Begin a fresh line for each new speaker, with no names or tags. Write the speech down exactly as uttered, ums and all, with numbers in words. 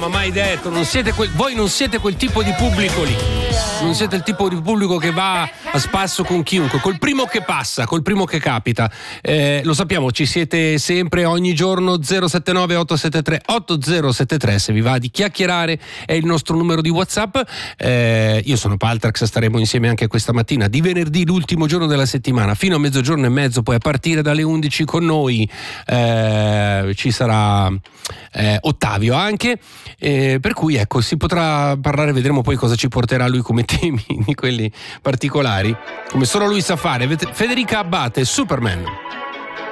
ma mai detto, non siete quel, voi non siete quel tipo di pubblico lì. Non siete il tipo di pubblico che va a spasso con chiunque, col primo che passa, col primo che capita. Eh, lo sappiamo, ci siete sempre, ogni giorno. Zero sette nove otto sette tre otto zero sette tre, se vi va di chiacchierare è il nostro numero di WhatsApp. Eh, io sono Paltrax, staremo insieme anche questa mattina di venerdì, l'ultimo giorno della settimana, fino a mezzogiorno e mezzo, poi a partire dalle undici con noi eh, ci sarà eh, Ottavio anche, eh, per cui ecco, si potrà parlare, vedremo poi cosa ci porterà lui come temi di quelli particolari, come solo lui sa fare. Federica Abbate, Superman.